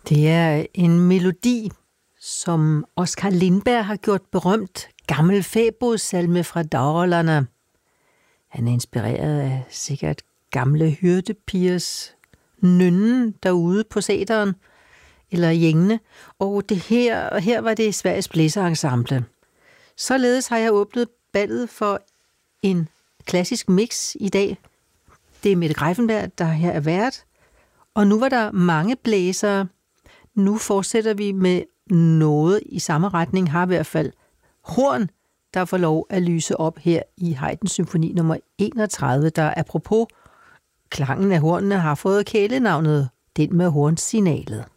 Det er en melodi, som Oskar Lindberg har gjort berømt. Gammel fæbosalme fra Dalarna. Han er inspireret af sikkert gamle hyrdepigers nynnen derude på sæteren eller jængene. Og her var det Sveriges Blæserensemble. Således har jeg åbnet ballet for en klassisk mix i dag. Det er Mette Greiffenberg, der her er vært. Og nu var der mange blæsere. Nu fortsætter vi med noget i samme retning, har i hvert fald horn, der får lov at lyse op her i Haydns symfoni nummer 31, der apropos klangen af hornene har fået kælenavnet den med hornsignalet.